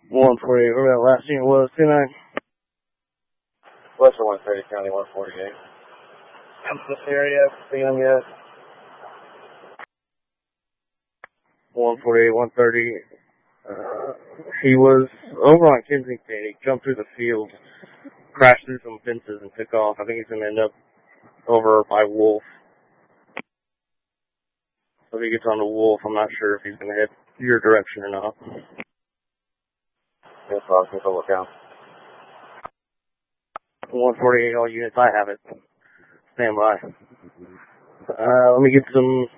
148, where that last unit was, 29. Western 130, County 148. I'm in this area, seeing him yet. 148, 130. He was over on Kensington. He jumped through the field, crashed through some fences, and took off. I think he's going to end up over by Wolf. So if he gets on the Wolf, I'm not sure if he's going to head your direction or not. Yes, I'll take a look out. 148, all units, I have it. Stand by. Let me get some